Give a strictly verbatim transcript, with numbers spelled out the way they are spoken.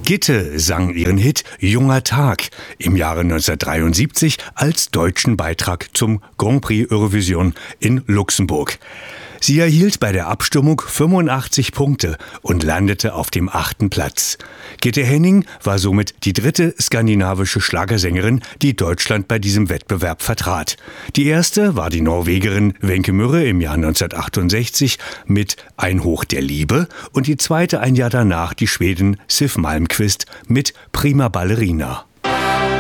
Gitte sang ihren Hit »Junger Tag« im Jahre neunzehnhundertdreiundsiebzig als deutschen Beitrag zum Grand Prix Eurovision in Luxemburg. Sie erhielt bei der Abstimmung fünfundachtzig Punkte und landete auf dem achten Platz. Gitte Henning war somit die dritte skandinavische Schlagersängerin, die Deutschland bei diesem Wettbewerb vertrat. Die erste war die Norwegerin Wenche Myrre im Jahr neunzehnhundertachtundsechzig mit »Ein Hoch der Liebe« und die zweite ein Jahr danach die Schwedin Siw Malmkvist mit »Prima Ballerina«.